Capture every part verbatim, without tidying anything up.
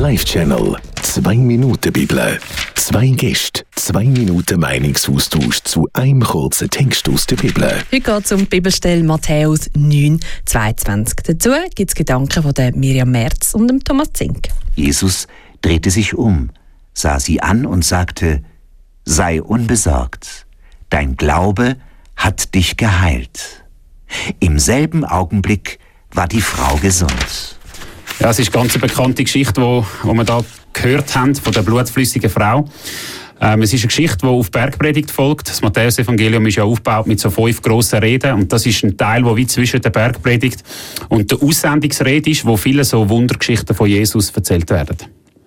Live-Channel. Zwei Minuten Bibel. Zwei Gäste, zwei Minuten Meinungsaustausch zu einem kurzen Text aus der Bibel. Heute geht es um die Bibelstelle Matthäus neun, zweiundzwanzig. Dazu gibt es Gedanken von der Miriam Merz und dem Thomas Zink. Jesus drehte sich um, sah sie an und sagte: Sei unbesorgt, dein Glaube hat dich geheilt. Im selben Augenblick war die Frau gesund. Ja, es ist eine ganz bekannte Geschichte, die wir da gehört haben, von der blutflüssigen Frau. Ähm, es ist eine Geschichte, die auf Bergpredigt folgt. Das Matthäus-Evangelium ist ja aufgebaut mit so fünf grossen Reden. Und das ist ein Teil, der wie zwischen der Bergpredigt und der Aussendungsrede ist, wo viele so Wundergeschichten von Jesus erzählt werden.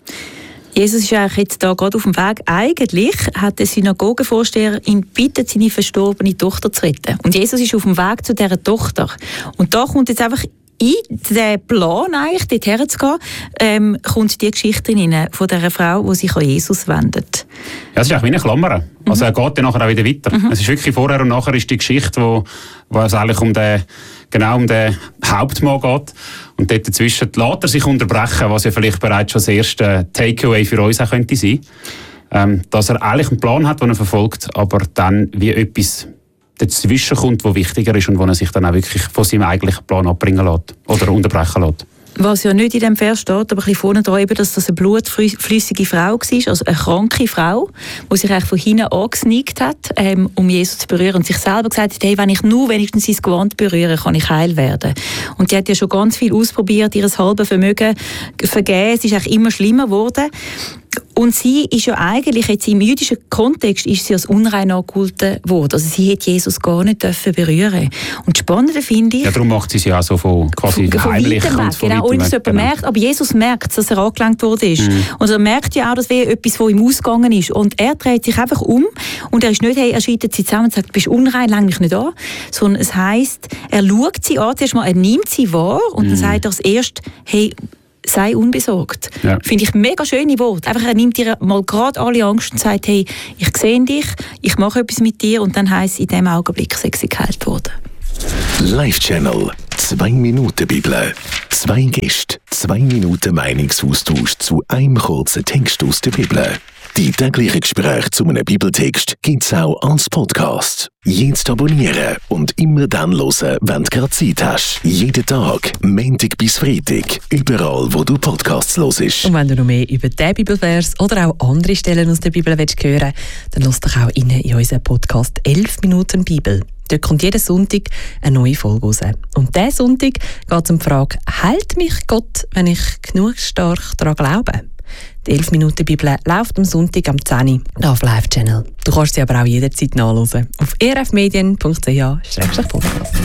Jesus ist eigentlich jetzt da gerade auf dem Weg. Eigentlich hat der Synagogenvorsteher ihn gebeten, seine verstorbene Tochter zu retten. Und Jesus ist auf dem Weg zu dieser Tochter. Und da kommt jetzt einfach in den Plan, eigentlich, dort herzugehen, ähm, kommt die Geschichte rein von dieser Frau, die sich an Jesus wendet. Ja, es ist auch wie eine Klammer. Mhm. Also er geht dann nachher auch wieder weiter. Mhm. Es ist wirklich vorher und nachher ist die Geschichte, wo, wo es eigentlich um den, genau um den Hauptmann geht. Und dort dazwischen lässt er sich unterbrechen, was ja vielleicht bereits schon das erste Takeaway für uns auch könnte sein. Ähm, dass er eigentlich einen Plan hat, den er verfolgt, aber dann wie etwas dazwischen kommt, was wichtiger ist und wo er sich dann auch wirklich von seinem eigentlichen Plan abbringen lässt oder unterbrechen lässt. Was ja nicht in dem Vers steht, aber ein bisschen vorne dran, eben, dass das eine blutflüssige Frau war, also eine kranke Frau, die sich eigentlich von hinten angesneakt hat, ähm, um Jesus zu berühren und sich selber gesagt hat, hey, wenn ich nur wenigstens sein Gewand berühre, kann ich heil werden. Und die hat ja schon ganz viel ausprobiert, ihr halbes Vermögen vergeben, es ist eigentlich immer schlimmer geworden. Und sie ist ja eigentlich, jetzt im jüdischen Kontext, ist sie als unrein angehalten worden. Also sie hätte Jesus gar nicht dürfen berühren. Und das Spannende finde ich... Ja, darum macht sie sie auch so von quasi von, heimlich. Von weitem weg, genau, ohne dass jemand genau. merkt. Aber Jesus merkt, dass er angelenkt worden ist. Mhm. Und er merkt ja auch, dass es etwas, das ihm ausgegangen ist. Und er dreht sich einfach um und er ist nicht, hey, er schreitet sie zusammen und sagt, du bist unrein, läng mich nicht an. Sondern es heisst, er schaut sie an, zuerst mal, er nimmt sie wahr und mhm. dann sagt er als erstes, hey, sei unbesorgt. Ja. Finde ich mega schöne Worte. Einfach, er nimmt ihr mal gerade alle Angst und sagt, hey, ich sehe dich, ich mache etwas mit dir und dann heisst es, in diesem Augenblick sei sie geheilt worden. Live-Channel. Zwei Minuten Bibel. Zwei Gäste, zwei Minuten Meinungsaustausch zu einem kurzen Text aus der Bibel. Die täglichen Gespräche zu einem Bibeltext gibt es auch als Podcast. Jetzt abonnieren und immer dann hören, wenn du gerade Zeit hast. Jeden Tag, Montag bis Freitag, überall, wo du Podcasts hörst. Und wenn du noch mehr über diesen Bibelvers oder auch andere Stellen aus der Bibel willst hören, dann lass dich auch rein in unseren Podcast elf Minuten Bibel. Dort kommt jeden Sonntag eine neue Folge raus. Und diesen Sonntag geht es um die Frage, hält mich Gott, wenn ich genug stark daran glaube? Die elf Minuten Bibel läuft am Sonntag am zehn Uhr auf Live-Channel. Du kannst sie aber auch jederzeit nachhören auf e r f medien punkt c h slash podcast.